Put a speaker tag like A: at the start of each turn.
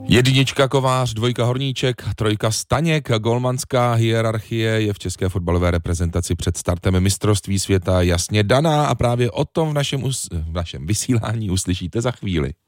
A: Jednička Kovář, dvojka Horníček, trojka Staněk. Golmanská hierarchie je v české fotbalové reprezentaci před startem mistrovství světa jasně daná a právě o tom v našem vysílání uslyšíte za chvíli.